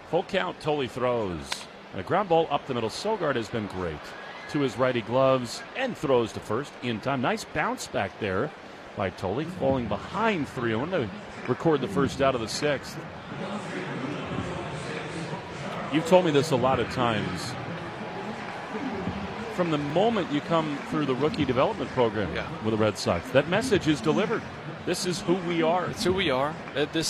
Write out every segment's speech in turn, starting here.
Full count, Tolley throws. And a ground ball up the middle. Sogard has been great. To his righty gloves and throws to first in time. Nice bounce back there by Tolley, falling behind 3-1 to record the first out of the sixth. You've told me this a lot of times. From the moment you come through the rookie development program with the Red Sox, that message is delivered. This is who we are. It's who we are.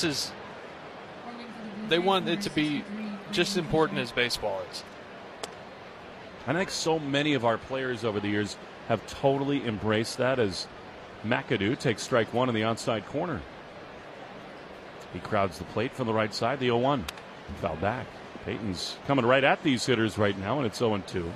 They want it to be just as important as baseball is. I think so many of our players over the years have totally embraced that as McAdoo takes strike one in the outside corner. He crowds the plate from the right side, the 0-1. Foul back. Peyton's coming right at these hitters right now, and it's 0-2.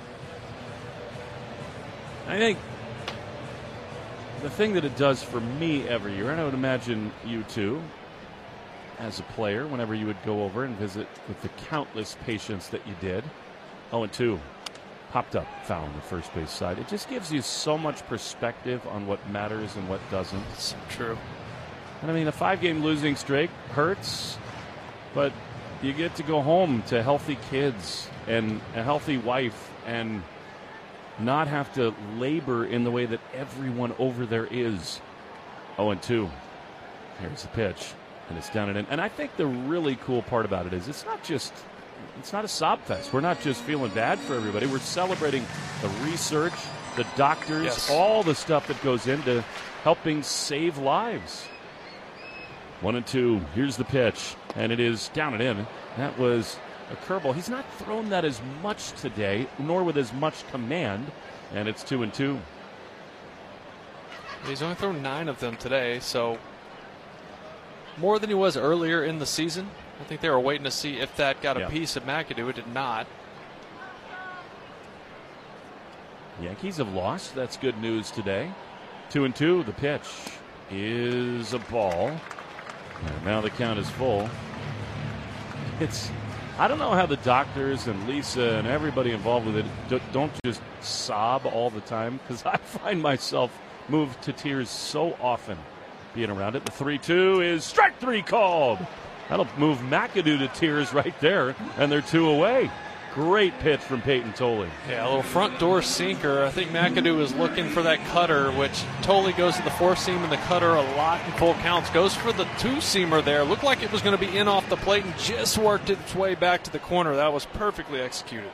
I think the thing that it does for me every year, and I would imagine you too, as a player, whenever you would go over and visit with the countless patients that you did, 0-2. Popped up foul on the first base side. It just gives you so much perspective on what matters and what doesn't. It's true. And I mean, a 5-game losing streak hurts, but you get to go home to healthy kids and a healthy wife and not have to labor in the way that everyone over there is. 0-2. Here's the pitch, and it's down and in. And I think the really cool part about it is it's not a sob fest. We're not just feeling bad for everybody. We're celebrating the research, the doctors, all the stuff that goes into helping save lives. 1-2. Here's the pitch, and it is down and in. That was a curveball. He's not thrown that as much today, nor with as much command, and it's 2-2. He's only thrown 9 of them today, so more than he was earlier in the season. I think they were waiting to see if that got a piece of McAdoo. It did not. Yankees have lost. That's good news today. 2-2. The pitch is a ball. And now the count is full. I don't know how the doctors and Lisa and everybody involved with it don't just sob all the time, because I find myself moved to tears so often being around it. The 3-2 is strike 3 called. That'll move McAdoo to tears right there, and they're 2 away. Great pitch from Peyton Tolley. Yeah, a little front door sinker. I think McAdoo is looking for that cutter, which Tolley goes to the 4-seam and the cutter a lot in full counts. Goes for the 2-seamer there. Looked like it was going to be in off the plate and just worked its way back to the corner. That was perfectly executed.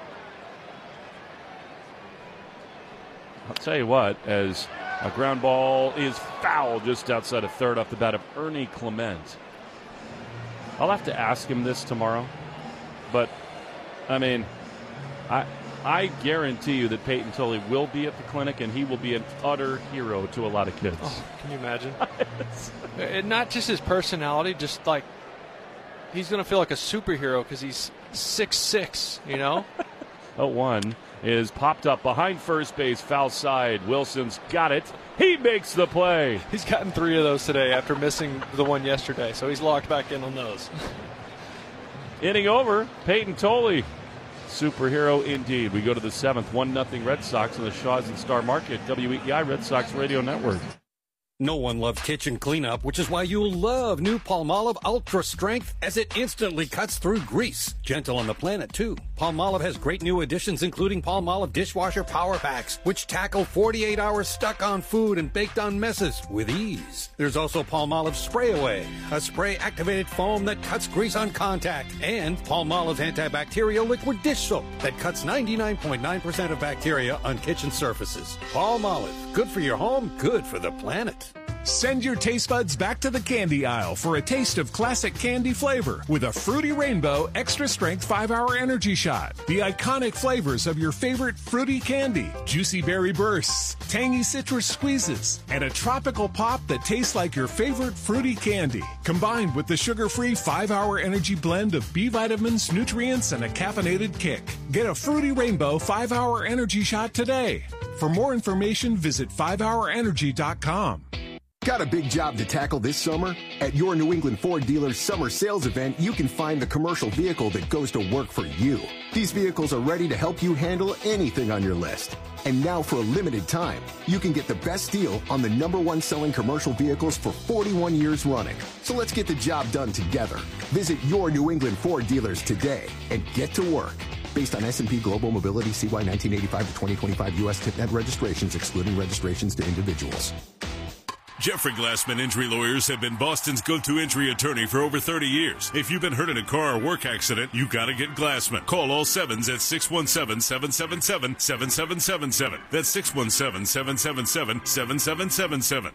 I'll tell you what, as a ground ball is foul just outside of third off the bat of Ernie Clement. I'll have to ask him this tomorrow, but I mean, I guarantee you that Peyton Tolley will be at the clinic, and he will be an utter hero to a lot of kids. Oh, can you imagine? And not just his personality, just like he's going to feel like a superhero because he's 6'6", you know? 0-1 is popped up behind first base, foul side. Wilson's got it. He makes the play. He's gotten 3 of those today after missing the one yesterday, so he's locked back in on those. Inning over, Peyton Tolley. Superhero indeed. We go to the 7th, 1-0 Red Sox on the Shaws and Star Market, WEEI Red Sox Radio Network. No one loves kitchen cleanup, which is why you'll love new Palmolive Ultra Strength, as it instantly cuts through grease. Gentle on the planet, too. Palmolive has great new additions, including Palmolive Dishwasher Power Packs, which tackle 48 hours stuck on food and baked on messes with ease. There's also Palmolive Spray Away, a spray-activated foam that cuts grease on contact, and Palmolive's antibacterial liquid dish soap that cuts 99.9% of bacteria on kitchen surfaces. Palmolive, good for your home, good for the planet. Send your taste buds back to the candy aisle for a taste of classic candy flavor with a Fruity Rainbow Extra Strength 5-Hour Energy Shot. The iconic flavors of your favorite fruity candy, juicy berry bursts, tangy citrus squeezes, and a tropical pop that tastes like your favorite fruity candy. Combined with the sugar-free 5-Hour Energy blend of B vitamins, nutrients, and a caffeinated kick. Get a Fruity Rainbow 5-Hour Energy Shot today. For more information, visit 5hourenergy.com. Got a big job to tackle this summer? At your New England Ford dealer's summer sales event, you can find the commercial vehicle that goes to work for you. These vehicles are ready to help you handle anything on your list. And now for a limited time, you can get the best deal on the #1 selling commercial vehicles for 41 years running. So let's get the job done together. Visit your New England Ford dealers today and get to work. Based on S&P Global Mobility CY 1985 to 2025 U.S. TipNet registrations, excluding registrations to individuals. Jeffrey Glassman Injury Lawyers have been Boston's go-to injury attorney for over 30 years. If you've been hurt in a car or work accident, you gotta get Glassman. Call all sevens at 617-777-7777. That's 617-777-7777.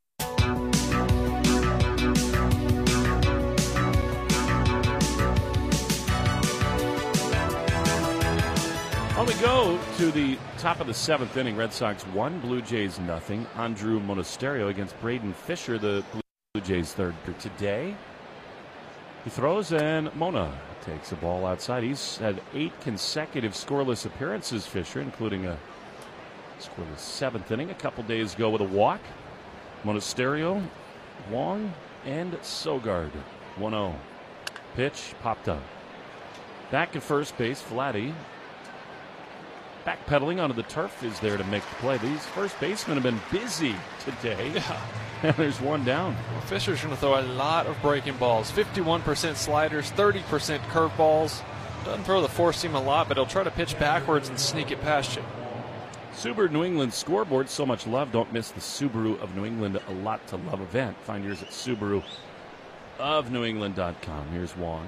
Well, we go to the top of the 7th inning. Red Sox 1, Blue Jays nothing. Andrew Monasterio against Braden Fisher, the Blue Jays third today. He throws, and Mona takes a ball outside. He's had 8 consecutive scoreless appearances, Fisher, including a scoreless 7th inning a couple days ago with a walk. Monasterio, Wong, and Sogard. 1-0. Pitch popped up. Back at first base, Vladdy. Backpedaling onto the turf is there to make the play. These first basemen have been busy today. Yeah. And there's one down. Well, Fisher's going to throw a lot of breaking balls. 51% sliders, 30% curveballs. Doesn't throw the four seam a lot, but he'll try to pitch backwards and sneak it past you. Subaru New England scoreboard. So much love. Don't miss the Subaru of New England A Lot to Love event. Find yours at SubaruofNewEngland.com. Here's Wong.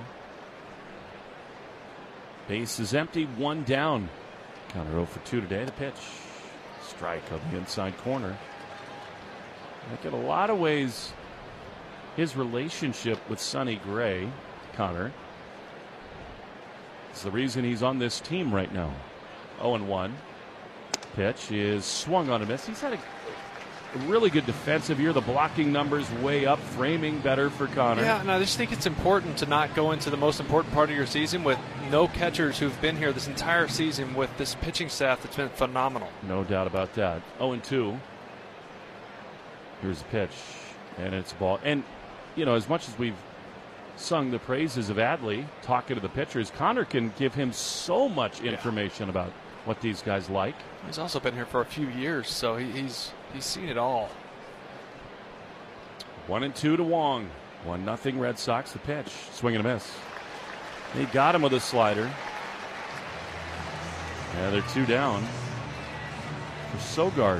Base is empty. One down. Counter 0 for 2 today. The pitch. Strike on the inside corner. I think in a lot of ways, his relationship with Sonny Gray, Connor, is the reason he's on this team right now. 0-1. Pitch is swung on a miss. He's had a really good defensive year. The blocking numbers way up, framing better for Connor. Yeah, and I just think it's important to not go into the most important part of your season with no catchers who've been here this entire season with this pitching staff that's been phenomenal. No doubt about that. 0-2. Here's the pitch, and it's a ball. And, you know, as much as we've sung the praises of Adley, talking to the pitchers, Connor can give him so much information about what these guys like. He's also been here for a few years, so he's seen it all. 1-2 to Wong. 1-0 Red Sox. The pitch. Swing and a miss. They got him with a slider. Yeah, they're 2 down for Sogard.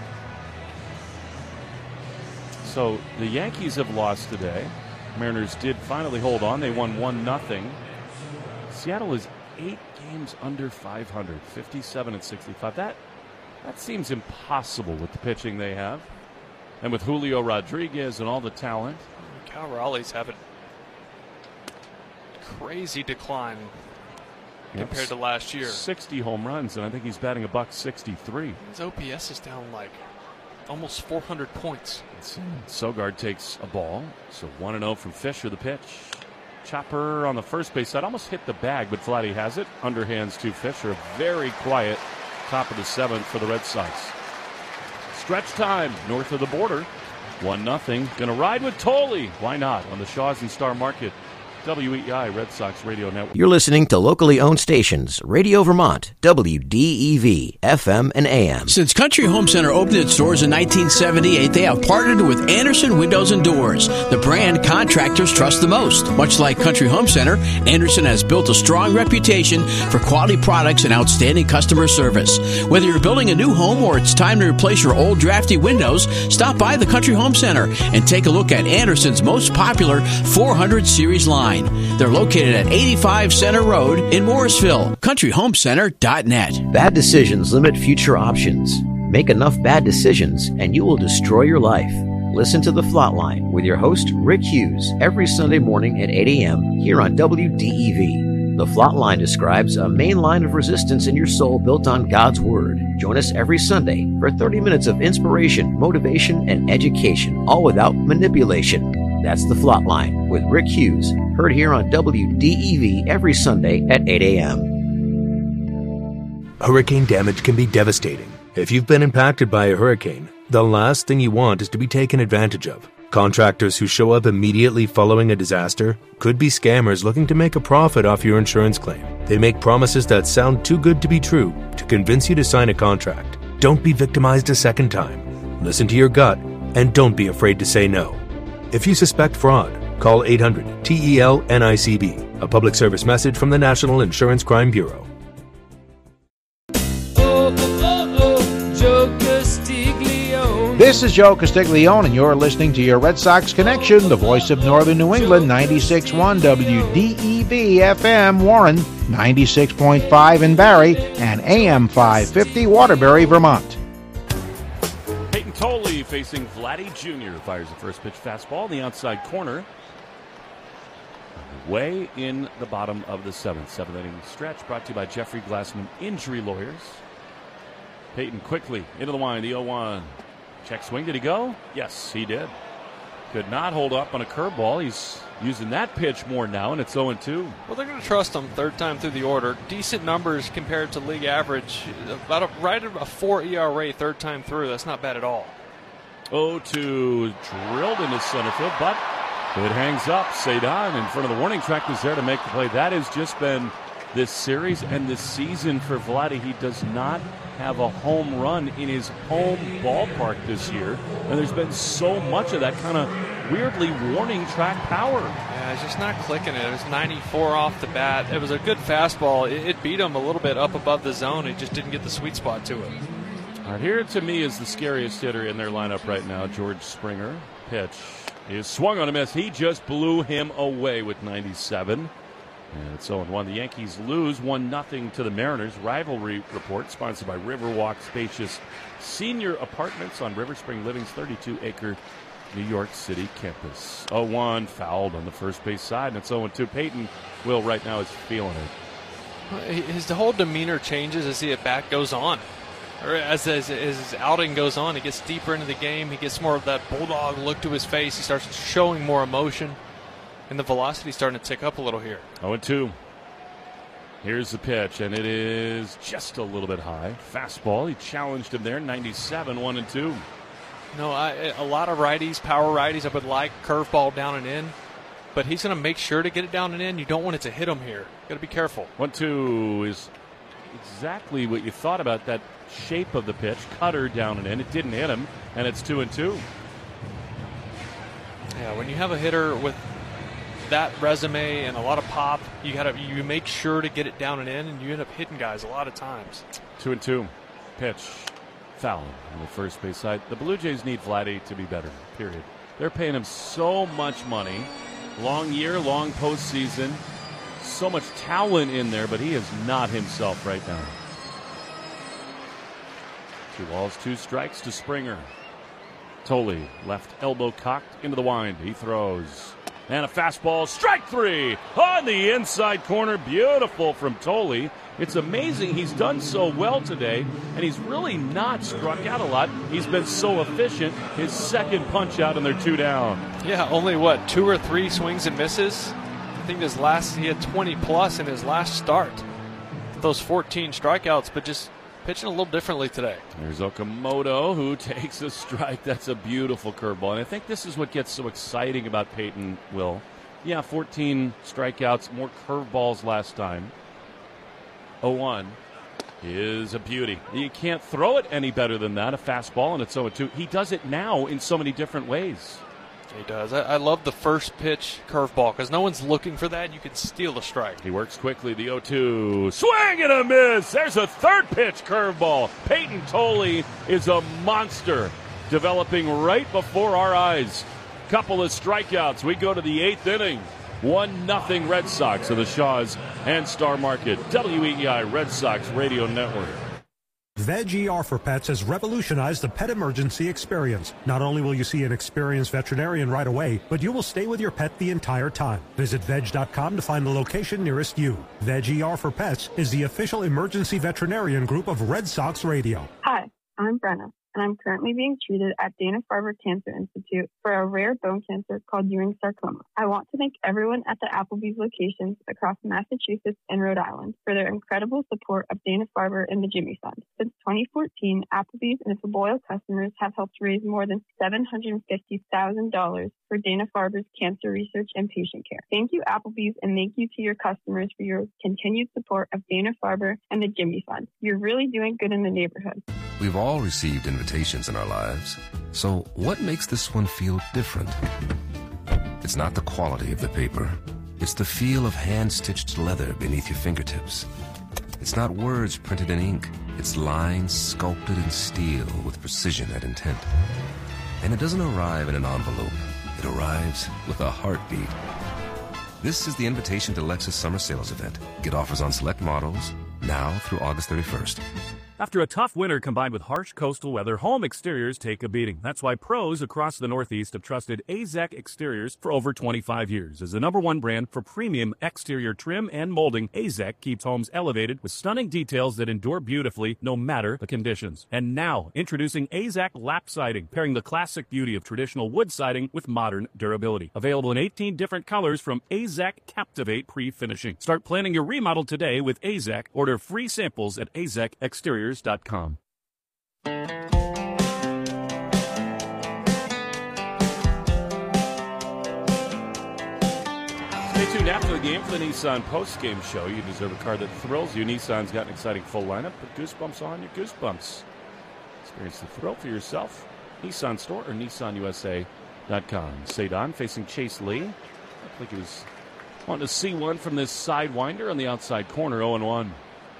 So the Yankees have lost today. Mariners did finally hold on. They won 1-0. Seattle is 8 games under 500, 57-65. That seems impossible with the pitching they have, and with Julio Rodriguez and all the talent. Cal Raleigh's having crazy decline compared to last year. 60 home runs, and I think he's batting $163. His OPS is down like almost 400 points. Sogard takes a ball, so 1-0 from Fisher. The pitch. Chopper on the first base side almost hit the bag, but Vladdy has it. Underhands to Fisher. Very quiet top of the 7th for the Red Sox. Stretch time north of the border. 1-0. Gonna ride with Tolley. Why not? On the Shaws and Star Market. WEI Red Sox Radio Network. You're listening to locally owned stations, Radio Vermont, WDEV, FM and AM. Since Country Home Center opened its doors in 1978, they have partnered with Anderson Windows and Doors, the brand contractors trust the most. Much like Country Home Center, Anderson has built a strong reputation for quality products and outstanding customer service. Whether you're building a new home or it's time to replace your old drafty windows, stop by the Country Home Center and take a look at Anderson's most popular 400 series line. They're located at 85 Center Road in Morrisville. CountryHomeCenter.net. Bad decisions limit future options. Make enough bad decisions and you will destroy your life. Listen to The Flatline with your host, Rick Hughes, every Sunday morning at 8 a.m. here on WDEV. The Flatline describes a main line of resistance in your soul built on God's Word. Join us every Sunday for 30 minutes of inspiration, motivation, and education, all without manipulation. That's The Flatline with Rick Hughes, heard here on WDEV every Sunday at 8 a.m. Hurricane damage can be devastating. If you've been impacted by a hurricane, The last thing you want is to be taken advantage of. Contractors who show up immediately following a disaster could be scammers looking to make a profit off your insurance claim. They make promises that sound too good to be true to convince you to sign a contract. Don't be victimized a second time. Listen to your gut and don't be afraid to say no. If you suspect fraud, call 800-TEL-NICB, a public service message from the National Insurance Crime Bureau. Joe Castiglione. This is Joe Castiglione, and you're listening to your Red Sox Connection, the voice of Northern New England, 96.1 WDEV-FM Warren, 96.5 in Barrie, and AM 550 Waterbury, Vermont. Peyton Tolley facing Vladdy Jr. Fires the first pitch fastball in the outside corner. Way in the bottom of the seventh inning stretch, brought to you by Jeffrey Glassman Injury Lawyers. Peyton quickly into the wind, the 0-1. Check swing, did he go? Yes, he did. Could not hold up on a curveball. He's using that pitch more now, and it's 0-2. Well, they're going to trust him third time through the order. Decent numbers compared to league average. Right at a 4 ERA third time through. That's not bad at all. 0-2, drilled into center field, but it hangs up. Cedon in front of the warning track was there to make the play. That has just been this series and this season for Vladdy. He does not have a home run in his home ballpark this year, and there's been so much of that kind of weirdly warning track power. Yeah, it's just not clicking it. It was 94 off the bat. It was a good fastball. It beat him a little bit up above the zone. It just didn't get the sweet spot to it. All right, here to me is the scariest hitter in their lineup right now, George Springer. Pitch is swung on a miss. He just blew him away with 97. And it's 0-1. The Yankees lose 1-0 to the Mariners. Rivalry report sponsored by Riverwalk Spacious Senior Apartments on River Spring Living's 32-acre New York City campus. 0-1, fouled on the first base side, and it's 0-2. Peyton Will right now is feeling it. His whole demeanor changes as the at-bat goes on. Or as his outing goes on, he gets deeper into the game. He gets more of that bulldog look to his face. He starts showing more emotion. And the velocity's starting to tick up a little here. 0-2. Here's the pitch, and it is just a little bit high. Fastball. He challenged him there. 97, 1-2. No, a lot of righties, power righties, I would like curveball down and in. But he's going to make sure to get it down and in. You don't want it to hit him here. Got to be careful. 1-2 is exactly what you thought about that shape of the pitch. Cutter down and in. It didn't hit him, and it's 2-2. Yeah, when you have a hitter with that resume and a lot of pop, you make sure to get it down and in, and you end up hitting guys a lot of times. 2-2. Pitch. Foul on the first base side. The Blue Jays need Vladdy to be better, period. They're paying him so much money. Long year, long postseason. So much talent in there, but he is not himself right now. 2 balls, 2 strikes to Springer. Tolley, left elbow cocked into the wind. He throws. And a fastball, strike 3 on the inside corner. Beautiful from Tolley. It's amazing he's done so well today, and he's really not struck out a lot. He's been so efficient. His second punch out, and they're 2 down. Yeah, only 2 or 3 swings and misses. I think he had 20 plus in his last start. Those 14 strikeouts, but just pitching a little differently today. There's Okamoto, who takes a strike. That's a beautiful curveball. And I think this is what gets so exciting about Peyton Will. Yeah, 14 strikeouts, more curveballs last time. 0-1 is a beauty. You can't throw it any better than that, a fastball, and it's 0-2. He does it now in so many different ways. He does. I love the first pitch curveball because no one's looking for that. You can steal the strike. He works quickly. The 0-2. Swing and a miss. There's a third pitch curveball. Peyton Tolley is a monster, developing right before our eyes. Couple of strikeouts. We go to the 8th inning. 1-0 Red Sox of the Shaws and Star Market. WEEI Red Sox Radio Network. VegER for Pets has revolutionized the pet emergency experience. Not only will you see an experienced veterinarian right away, but you will stay with your pet the entire time. Visit veg.com to find the location nearest you. VegER for Pets is the official emergency veterinarian group of Red Sox Radio. Hi, I'm Brenna, and I'm currently being treated at Dana-Farber Cancer Institute for a rare bone cancer called Ewing sarcoma. I want to thank everyone at the Applebee's locations across Massachusetts and Rhode Island for their incredible support of Dana-Farber and the Jimmy Fund. Since 2014, Applebee's and its loyal customers have helped raise more than $750,000 for Dana-Farber's cancer research and patient care. Thank you, Applebee's, and thank you to your customers for your continued support of Dana-Farber and the Jimmy Fund. You're really doing good in the neighborhood. We've all received invitations in our lives, so what makes this one feel different? It's not the quality of the paper. It's the feel of hand-stitched leather beneath your fingertips. It's not words printed in ink. It's lines sculpted in steel with precision and intent. And it doesn't arrive in an envelope. It arrives with a heartbeat. This is the invitation to Lexus Summer Sales Event. Get offers on select models now through August 31st. After a tough winter combined with harsh coastal weather, home exteriors take a beating. That's why pros across the Northeast have trusted AZEK Exteriors for over 25 years. As the #1 brand for premium exterior trim and molding, AZEK keeps homes elevated with stunning details that endure beautifully no matter the conditions. And now, introducing AZEK Lap Siding, pairing the classic beauty of traditional wood siding with modern durability. Available in 18 different colors from AZEK Captivate Pre-Finishing. Start planning your remodel today with AZEK. Order free samples at azekexteriors.com. Stay tuned after the game for the Nissan post-game show. You deserve a car that thrills you. Nissan's got an exciting full lineup. Put goosebumps on your goosebumps. Experience the thrill for yourself. Nissan store or nissanusa.com. Sedan facing Chase Lee. Looked like he was wanting to see one from this sidewinder on the outside corner. 0-1.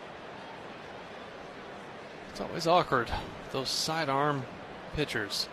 It's always awkward, those sidearm pitchers.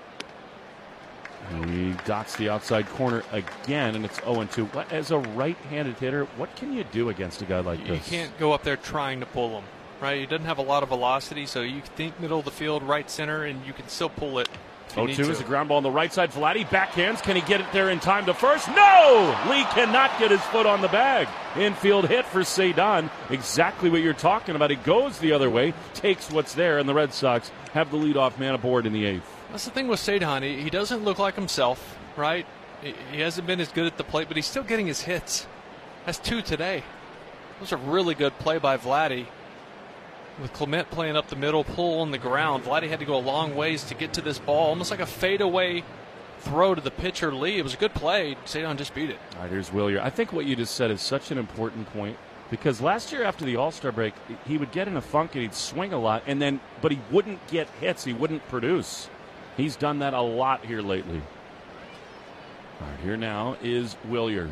He dots the outside corner again, and it's 0-2. As a right-handed hitter, what can you do against a guy like this? You can't go up there trying to pull him, right? He doesn't have a lot of velocity, so you think middle of the field, right center, and you can still pull it. 0-2 is a ground ball on the right side. Vladdy backhands. Can he get it there in time to first? No! Lee cannot get his foot on the bag. Infield hit for Sedan. Exactly what you're talking about. He goes the other way, takes what's there, and the Red Sox have the leadoff man aboard in the 8th. That's the thing with Sedan. He doesn't look like himself, right? He hasn't been as good at the plate, but he's still getting his hits. That's 2 today. It was a really good play by Vladdy. With Clement playing up the middle, pull on the ground, Vladdy had to go a long ways to get to this ball, almost like a fadeaway throw to the pitcher, Lee. It was a good play. Sedan just beat it. All right, here's Willier. I think what you just said is such an important point, because last year after the All-Star break, he would get in a funk and he'd swing a lot, but he wouldn't get hits. He wouldn't produce. He's done that a lot here lately. All right, here now is Willier.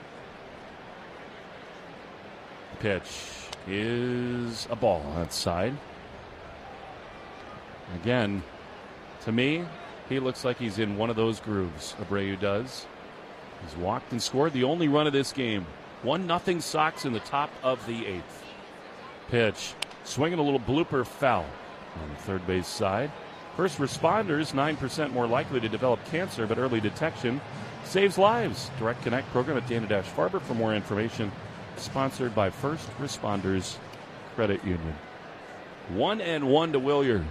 Pitch is a ball outside. Again, to me, he looks like he's in one of those grooves. Abreu does. He's walked and scored the only run of this game. 1-0 Sox in the top of the 8th. Pitch. Swinging a little blooper foul on the third base side. First responders, 9% more likely to develop cancer, but early detection saves lives. Direct Connect program at Dana-Farber for more information. Sponsored by First Responders Credit Union. 1-1 to Willier.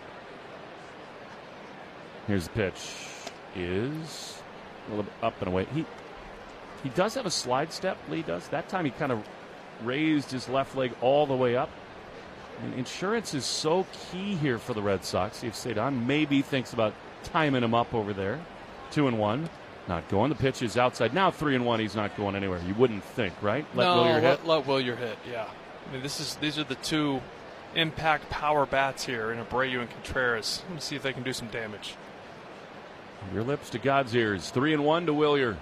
Here's the pitch. Is a little bit up and away. He does have a slide step, Lee does. That time he kind of raised his left leg all the way up. And insurance is so key here for the Red Sox. See if Sedan maybe thinks about timing him up over there. 2-1. Not going. The pitch is outside. Now 3-1. He's not going anywhere. You wouldn't think, right? Let Willier hit. Let Willier hit. Yeah. I mean, these are the two impact power bats here in Abreu and Contreras. Let's see if they can do some damage. Your lips to God's ears. 3-1 to Willier.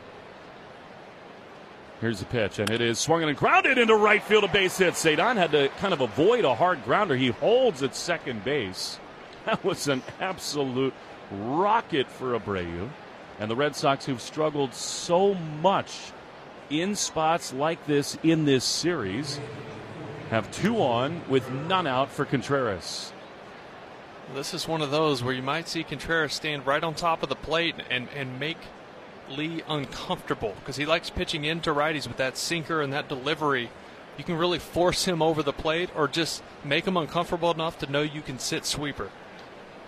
Here's the pitch, and it is swung and grounded into right field. A base hit. Sedan had to kind of avoid a hard grounder. He holds at second base. That was an absolute rocket for Abreu. And the Red Sox, who've struggled so much in spots like this in this series, have 2 on with none out for Contreras. This is one of those where you might see Contreras stand right on top of the plate and make Lee uncomfortable, because he likes pitching into righties with that sinker and that delivery. You can really force him over the plate or just make him uncomfortable enough to know you can sit sweeper.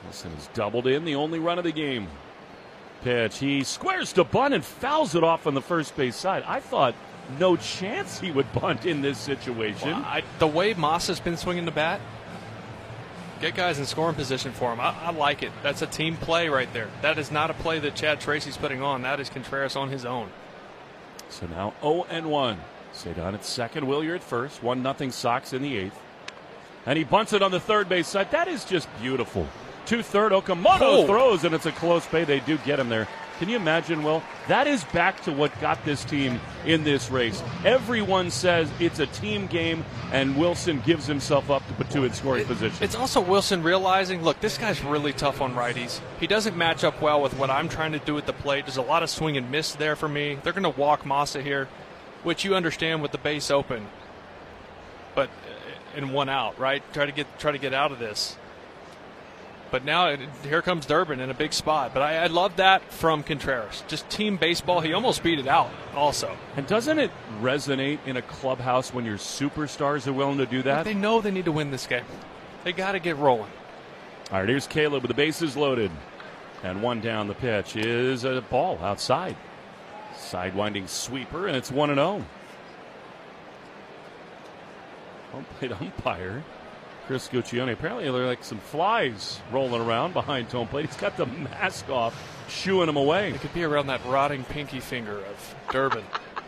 Wilson has doubled in, the only run of the game. Pitch. He squares to bunt and fouls it off on the first base side. I thought no chance he would bunt in this situation. Well, the way Moss has been swinging the bat, get guys in scoring position for him. I like it. That's a team play right there. That is not a play that Chad Tracy's putting on. That is Contreras on his own. So now 0-1. Cedon at second, Willier at first. 1-0 Sox in the 8th. And he bunts it on the third base side. That is just beautiful. 2-3, Okamoto throws, and it's a close play. They do get him there. Can you imagine, Will? That is back to what got this team in this race. Everyone says it's a team game, and Wilson gives himself up to put two in scoring position. It's also Wilson realizing, look, this guy's really tough on righties. He doesn't match up well with what I'm trying to do at the plate. There's a lot of swing and miss there for me. They're going to walk Massa here, which you understand with the base open. But in 1 out, right? Try to get out of this. But now here comes Durbin in a big spot. But I love that from Contreras. Just team baseball. He almost beat it out also. And doesn't it resonate in a clubhouse when your superstars are willing to do that? They know they need to win this game. They got to get rolling. All right, here's Caleb with the bases loaded. And 1 down. The pitch is a ball outside. Sidewinding sweeper, and it's 1-0. Home plate umpire Chris Guccione. Apparently there are like some flies rolling around behind home plate. He's got the mask off, shooing him away. It could be around that rotting pinky finger of Durbin.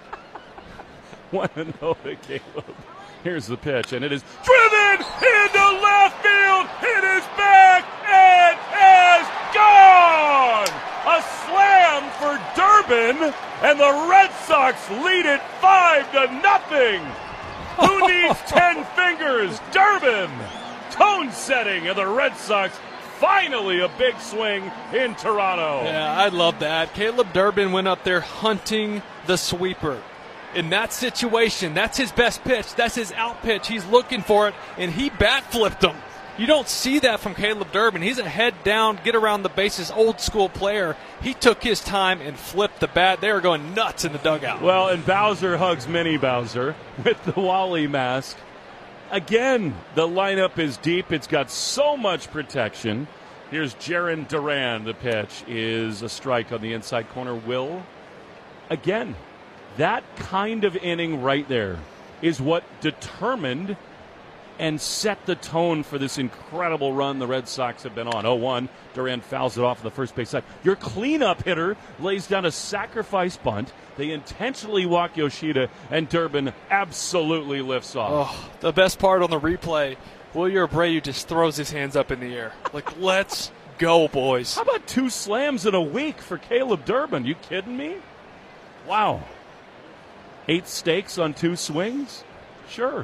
1-0 to Caleb. Here's the pitch, and it is driven into left field. It is back. It is gone. A slam for Durbin, and the Red Sox lead it 5-0. Who needs 10 fingers? Durbin. Tone setting, and the Red Sox finally a big swing in Toronto. Yeah, I love that. Caleb Durbin went up there hunting the sweeper. In that situation, that's his best pitch. That's his out pitch. He's looking for it, and he bat flipped him. You don't see that from Caleb Durbin. He's a head down, get around the bases, old school player. He took his time and flipped the bat. They were going nuts in the dugout. Well, and Bowser hugs Mini Bowser with the Wally mask. Again, the lineup is deep. It's got so much protection. Here's Jarren Duran. The pitch is a strike on the inside corner. Will, again, that kind of inning right there is what determined and set the tone for this incredible run the Red Sox have been on. 0-1, Duran fouls it off the first base side. Your cleanup hitter lays down a sacrifice bunt. They intentionally walk Yoshida, and Durbin absolutely lifts off. Oh, the best part on the replay, Wilyer Abreu just throws his hands up in the air. Like, let's go, boys. How about 2 slams in a week for Caleb Durbin? You kidding me? Wow. 8 steaks on 2 swings? Sure.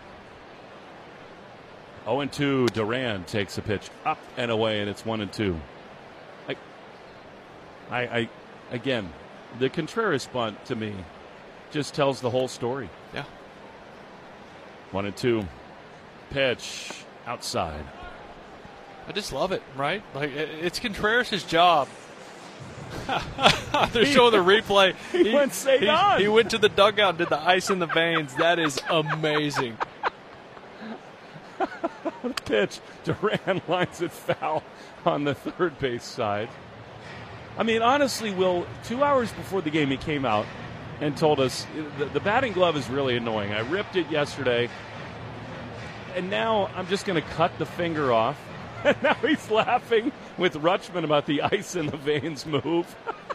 0-2, Duran takes a pitch up and away, and it's 1-2. Again, the Contreras bunt to me just tells the whole story. Yeah. 1-2, pitch outside. I just love it, right? Like, it's Contreras' job. They're showing the replay. He went Cedon. He went to the dugout and did the ice in the veins. That is amazing. Pitch. Duran lines it foul on the third base side. I mean, honestly, Will, 2 hours before the game, he came out and told us the batting glove is really annoying. I ripped it yesterday, and now I'm just going to cut the finger off. And now he's laughing with Rutschman about the ice in the veins move.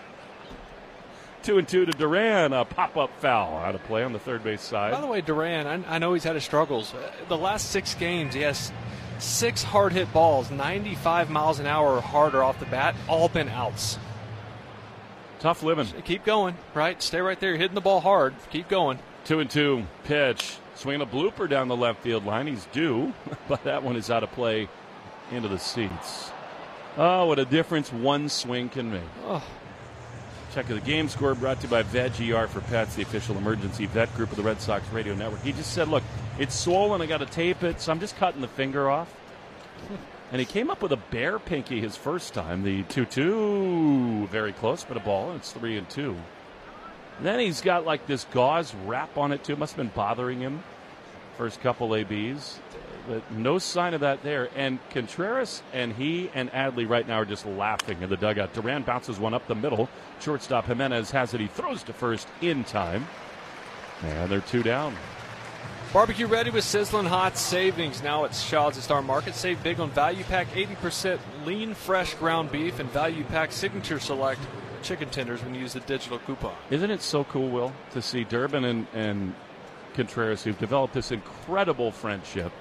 2-2 to Duran, a pop-up foul out of play on the third base side. By the way, Duran, I know he's had his struggles. The last 6 games, he has 6 hard-hit balls, 95 miles an hour or harder off the bat, all been outs. Tough living. Keep going, right? Stay right there. You're hitting the ball hard. Keep going. 2-2, pitch. Swinging a blooper down the left field line. He's due, but that one is out of play into the seats. Oh, what a difference one swing can make. Oh. Check of the game score brought to you by VetGR for Pets, the official emergency vet group of the Red Sox radio network. He just said, look, it's swollen. I got to tape it, so I'm just cutting the finger off. And he came up with a bare pinky his first time. The 2-2, very close, but a ball. And it's 3-2. And then he's got like this gauze wrap on it, too. Must have been bothering him. First couple ABs. But no sign of that there. And Contreras and he and Adley right now are just laughing in the dugout. Duran bounces one up the middle. Shortstop Jimenez has it. He throws to first in time. And they're 2 down. Barbecue ready with sizzling hot savings. Now it's Shaw's at Star Market. Save big on Value Pack 80% lean, fresh ground beef and Value Pack Signature Select chicken tenders when you use the digital coupon. Isn't it so cool, Will, to see Durbin and Contreras, who've developed this incredible friendship,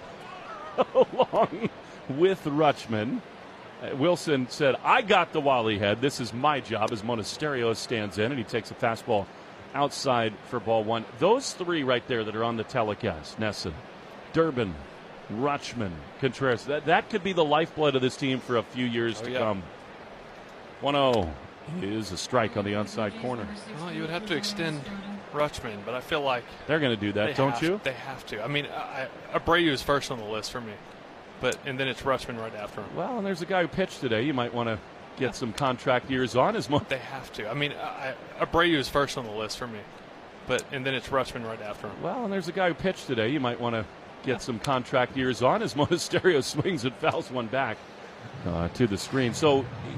along with Rutschman. Wilson said, I got the Wally head. This is my job, as Monasterio stands in, and he takes a fastball outside for ball 1. Those 3 right there that are on the telecast, Nesson, Durbin, Rutschman, Contreras, that could be the lifeblood of this team for a few years to come. 1-0 is a strike on the onside corner. Well, you would have to extend Rutschman, but I feel like they're going to do that, don't you? They have to. I mean, Abreu is first on the list for me, and then it's Rutschman right after him. Well, and there's a guy who pitched today. You might want to get some contract years on his month. They have to. I mean, Abreu is first on the list for me, and then it's Rutschman right after him. Well, and there's a guy who pitched today. You might want to get some contract years on as Monasterio swings and fouls one back to the screen. So